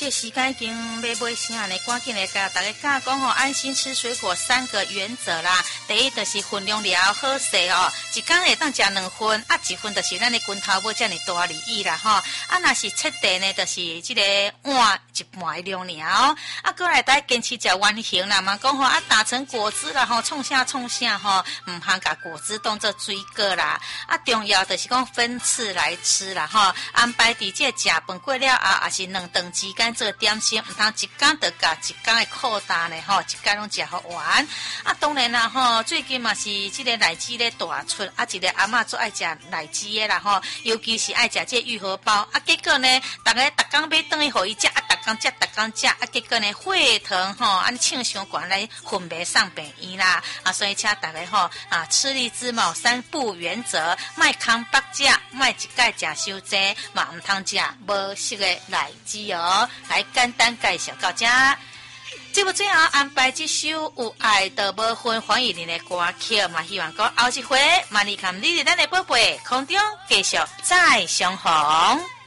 这时间已经要尾声呢，赶紧来甲大家讲吼，安心吃水果3个原则啦。第一就是分量了好势哦，一天会当食2份，啊1份就是咱的拳头要这么大而已啦吼。啊，若是切地呢，就是这个碗一半的量了。啊，过来大家坚持食圆形啦嘛，讲吼啊打成果汁啦吼，创啥吼，唔通甲果汁当做水果啦。啊，重要就是讲分次来吃啦吼，安排伫这食饭过了啊，也是2顿之间。做点心，唔通一天就甲一天的扩大呢吼，一天拢食好完。啊，当然啦吼，最近嘛是这个奶鸡咧大出，啊，一个阿嬷最爱食奶鸡的啦吼，尤其是爱食这玉荷包。啊，结果呢，大家逐工要等伊互伊食，啊，逐工食，啊，结果呢，血糖吼，安称伤悬来分别上病院啦。啊，所以请大家吼啊，吃力之某3不原则，卖空腹食，卖一盖食伤济，嘛唔通食无熟的奶鸡哦。来简单介绍到这。节目最后安排这首有爱的无分黄以玲的歌曲嘛，希望讲后一回，万里看你哋咱的宝贝空中继续再相逢。